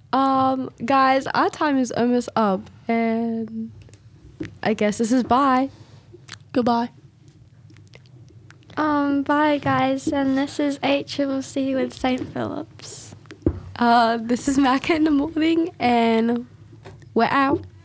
Guys, our time is almost up, and I guess this is bye. Goodbye. Bye guys, and this is HCCC with St. Philip's. This is Macca in the morning, and we're out.